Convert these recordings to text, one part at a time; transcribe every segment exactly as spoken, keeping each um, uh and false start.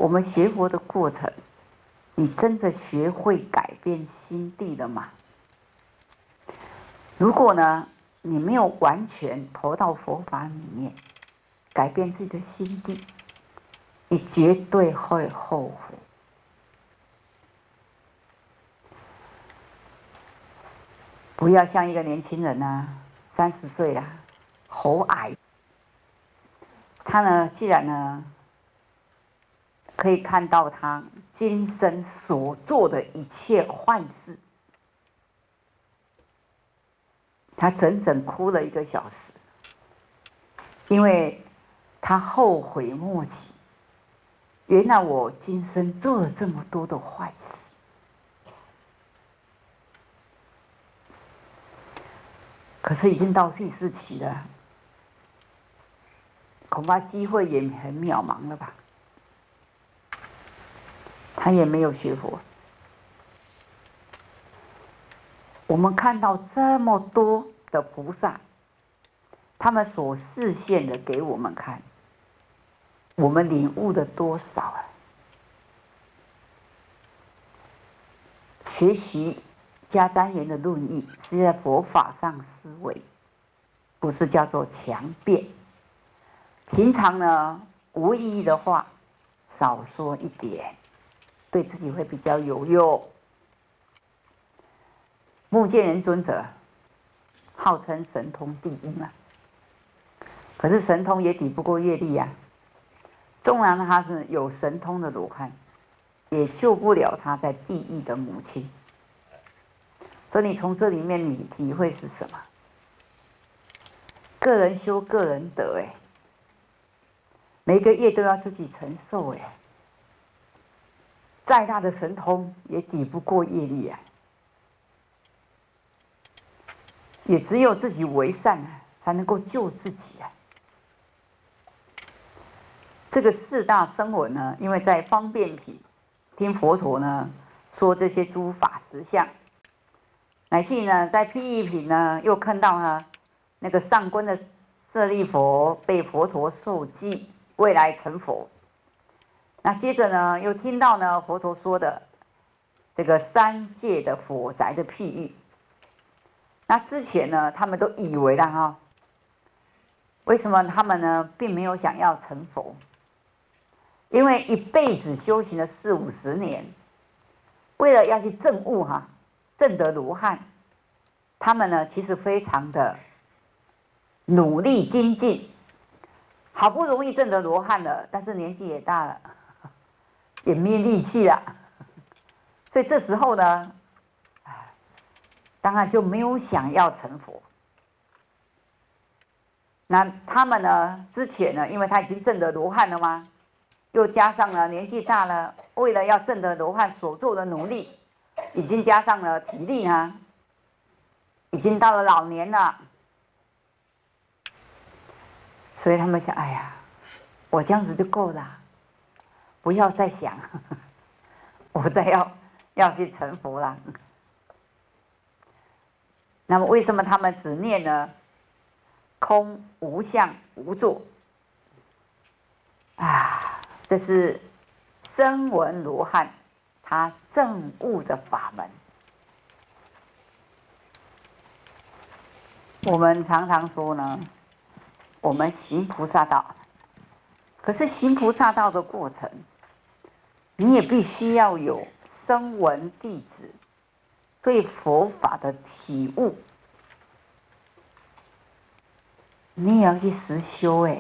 我们学佛的过程，你真的学会改变心地了吗？如果呢，你没有完全投到佛法里面，改变自己的心地，你绝对会后悔。不要像一个年轻人啊，三十岁啊，喉癌，他呢，既然呢，可以看到他今生所做的一切坏事，他整整哭了一个小时，因为他后悔莫及。原来我今生做了这么多的坏事，可是已经到第四期了，恐怕机会也很渺茫了吧？他也没有学佛。我们看到这么多的菩萨，他们所示现的给我们看，我们领悟的多少啊？学习迦旃延的论义，是在佛法上思维，不是叫做强辩。平常呢，无意义的话少说一点，对自己会比较有用。目犍连尊者号称神通第一嘛，可是神通也抵不过业力啊。纵然他是有神通的罗汉，也救不了他在地狱的母亲。所以你从这里面你体会是什么？个人修个人得，哎，每个业都要自己承受，哎，再大的神通也抵不过业力啊。也只有自己为善啊，才能够救自己啊。这个四大声闻呢，因为在方便品听佛陀呢说这些诸法实相，乃至呢在譬喻品呢又看到呢那个上观的舍利佛被佛陀受记，未来成佛。那接着呢又听到呢佛陀说的这个三界的火宅的譬喻。那之前呢，他们都以为了哈，为什么他们呢，并没有想要成佛？因为一辈子修行了四五十年，为了要去证悟哈，证得罗汉，他们呢，其实非常的努力精进，好不容易证得罗汉了，但是年纪也大了，也没力气了，所以这时候呢，当然就没有想要成佛。那他们呢？之前呢，因为他已经证得罗汉了嘛，又加上了年纪大了，为了要证得罗汉所做的努力，已经加上了体力啊，已经到了老年了，所以他们想：哎呀，我这样子就够了，不要再想，我再要要去成佛了。那么为什么他们只念呢？空无相无作啊，这是声闻罗汉他证悟的法门。我们常常说呢，我们行菩萨道，可是行菩萨道的过程，你也必须要有声闻弟子对佛法的体悟，你也要去实修。哎，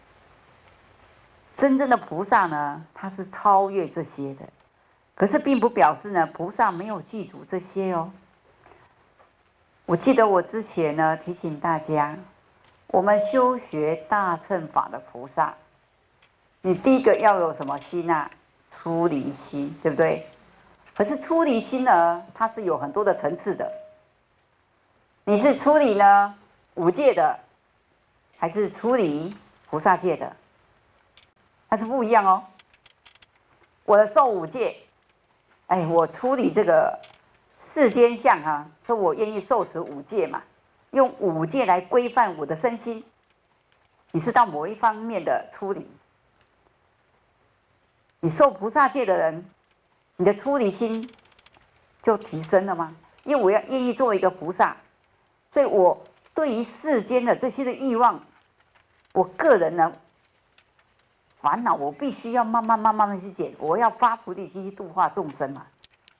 真正的菩萨呢，他是超越这些的，可是并不表示呢，菩萨没有记住这些哦。我记得我之前呢提醒大家，我们修学大乘法的菩萨，你第一个要有什么心啊？出离心，对不对？可是出离心呢，它是有很多的层次的。你是出离呢五戒的，还是出离菩萨戒的？它是不一样哦。我的受五戒，哎，我出离这个世间相啊，说我愿意受持五戒嘛，用五戒来规范我的身心。你是到某一方面的出离。 你受菩萨戒的人，你的出离心就提升了吗？因为我要愿意做一个菩萨，所以我对于世间的这些的欲望，我个人呢烦恼，我必须要慢慢慢慢的去减，我要发菩提心去度化众生嘛。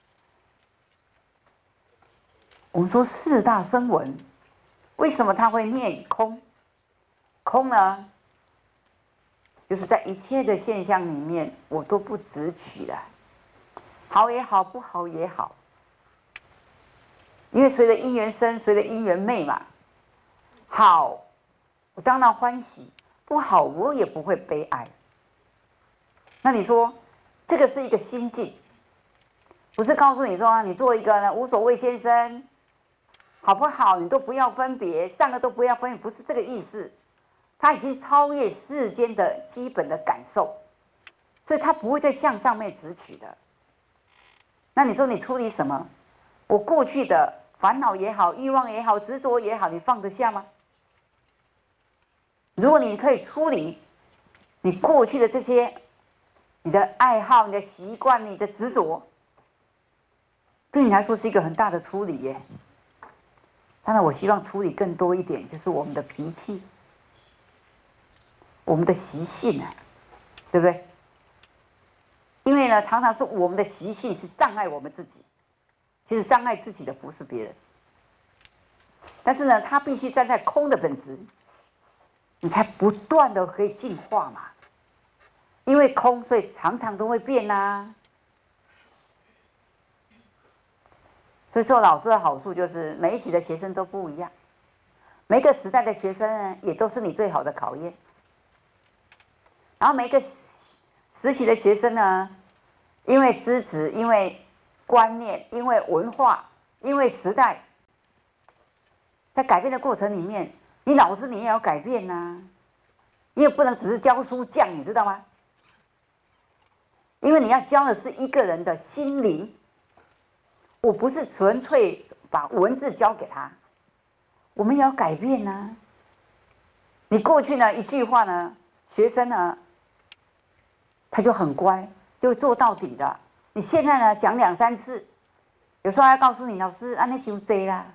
我们说四大声闻，为什么他会念空？空呢，就是在一切的现象里面，我都不执取了，好也好，不好也好，因为随着因缘生，随着因缘灭嘛。好，我当然欢喜；不好，我也不会悲哀。那你说，这个是一个心境，不是告诉你说啊，你做一个呢无所谓先生，好不好？你都不要分别，上个都不要分别，不是这个意思。他已经超越世间的基本的感受，所以他不会再向上面执取的。那你说你处理什么？我过去的烦恼也好，欲望也好，执着也好，你放得下吗？如果你可以处理你过去的这些，你的爱好、你的习惯、你的执着，对你来说是一个很大的处理耶。当然，我希望处理更多一点，就是我们的脾气。我们的习性啊，对不对？因为呢，常常是我们的习性是障碍我们自己，其实障碍自己的不是别人。但是呢，他必须站在空的本质，你才不断的可以进化嘛。因为空，所以常常都会变啊。所以做老师的好处就是，每一级的学生都不一样，每个时代的学生呢，也都是你最好的考验。然后每个时期的学生呢，因为知识、因为观念、因为文化、因为时代，在改变的过程里面，你老师你也要改变啊，你也不能只是教书匠，你知道吗？因为你要教的是一个人的心灵，我不是纯粹把文字教给他，我们也要改变啊。你过去呢一句话呢，学生呢，他就很乖，就做到底的。你现在呢讲两三次，有时候还告诉你老师，啊那就对啦。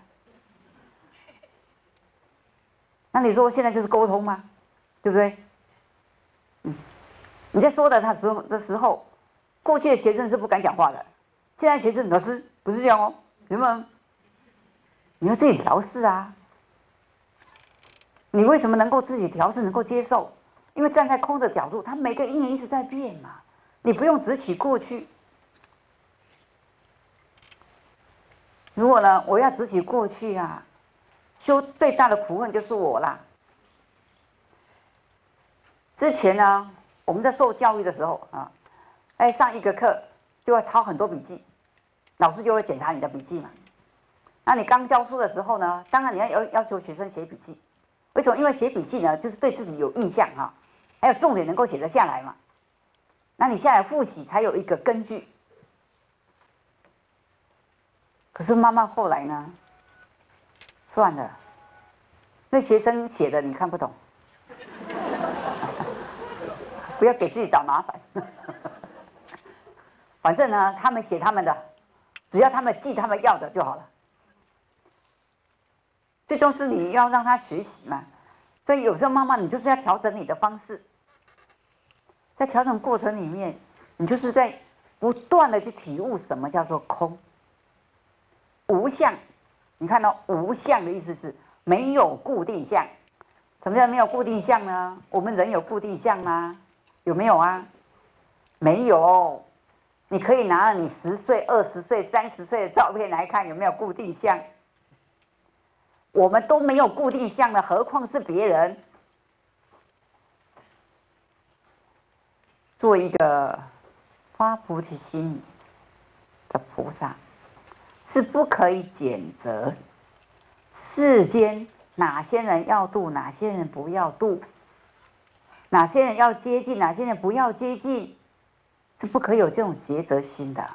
那你说现在就是沟通吗？对不对？嗯，你在说的他时候的时候，过去的学生是不敢讲话的，现在学生老师不是这样哦，有没有？你要自己调试啊。你为什么能够自己调试，能够接受？因为站在空的角度，它每个因缘一直在变嘛，你不用只取过去。如果呢，我要只取过去啊，修最大的苦恨就是我啦。之前呢，我们在受教育的时候啊，哎，上一个课就要抄很多笔记，老师就会检查你的笔记嘛。那你刚教书的时候呢，当然你要要要求学生写笔记，为什么？因为写笔记呢，就是对自己有印象哈、啊，还有重点能够写得下来嘛。那你下来复习才有一个根据。可是慢慢后来呢，算了，那学生写的你看不懂，不要给自己找麻烦。反正呢，他们写他们的，只要他们记他们要的就好了。最终是你要让他学习嘛，所以有时候妈妈你就是要调整你的方式，在调整过程里面，你就是在不断的去体悟什么叫做空。无相，你看到无相的意思是没有固定相。什么叫没有固定相呢？我们人有固定相吗？有没有啊？没有。你可以拿了你十岁、二十岁、三十岁的照片来看，有没有固定相？我们都没有固定相的，何况是别人？做一个发菩提心的菩萨，是不可以拣择世间哪些人要度，哪些人不要度，哪些人要接近，哪些人不要接近，是不可以有这种抉择心的。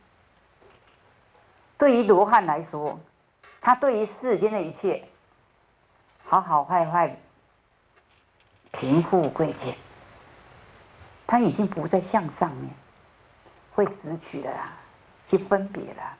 对于罗汉来说，他对于世间的一切，好好坏坏，贫富贵贱，他已经不在相上面。 会直取的啦，去分别啦。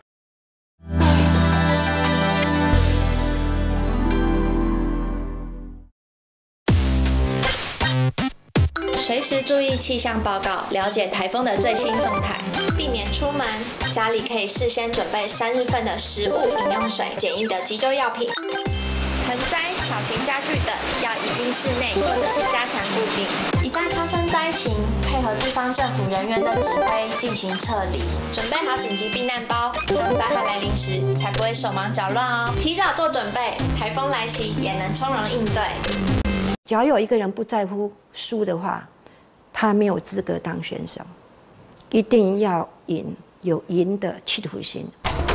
随时注意气象报告，了解台风的最新动态，避免出门。家里可以事先准备三日份的食物、饮用水、简易的急救药品。盆栽、小型家具等要移进室内或者是加强固定。一旦发生灾情，配合地方政府人员的指挥进行撤离。准备好紧急避难包，当灾害来临时才不会手忙脚乱哦。提早做准备，台风来袭也能从容应对。 只要有一个人不在乎输的话，他没有资格当选手。一定要赢，有赢的企图心。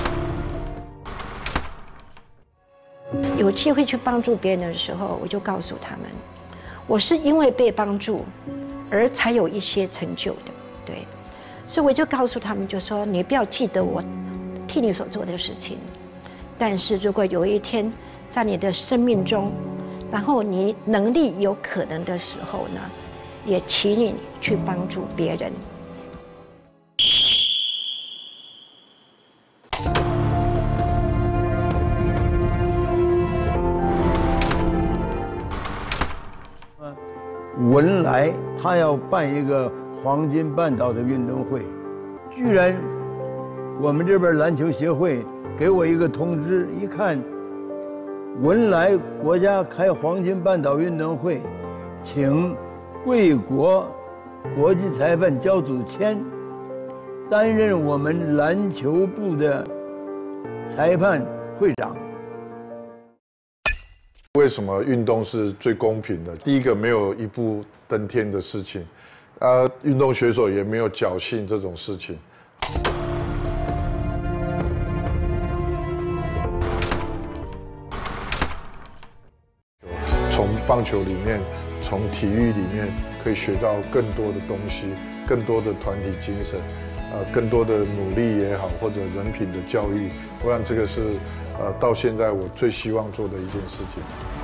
有机会去帮助别人的时候，我就告诉他们，我是因为被帮助而才有一些成就的，对。所以我就告诉他们，就说你不要记得我替你所做的事情，但是如果有一天在你的生命中，然后你能力有可能的时候呢，也请你去帮助别人。 文莱他要办一个黄金半岛的运动会，居然我们这边篮球协会给我一个通知，一看文莱国家开黄金半岛运动会，请贵国国际裁判焦祖谦担任我们篮球部的裁判会长。 为什么运动是最公平的？第一个，没有一步登天的事情，啊，运动选手也没有侥幸这种事情。从棒球里面，从体育里面，可以学到更多的东西，更多的团体精神，呃，更多的努力也好，或者人品的教育。我想这个是，呃，到现在我最希望做的一件事情。